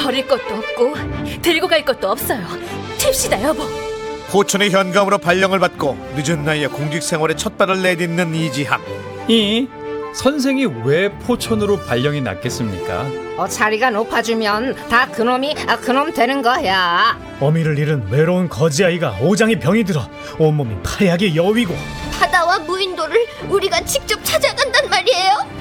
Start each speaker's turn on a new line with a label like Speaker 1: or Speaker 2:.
Speaker 1: 버릴 것도 없고 들고 갈 것도 없어요. 튑시다 여보.
Speaker 2: 포천의 현감으로 발령을 받고 늦은 나이에 공직 생활에 첫 발을 내딛는 이지함.
Speaker 3: 선생이 왜 포천으로 발령이 났겠습니까?
Speaker 4: 자리가 높아지면 다 그놈이 그놈 되는 거야.
Speaker 5: 어미를 잃은 외로운 거지아이가 오장에 병이 들어 온몸이 파약의 여위고
Speaker 6: 바다와 무인도를 우리가 직접 찾아간단 말이에요.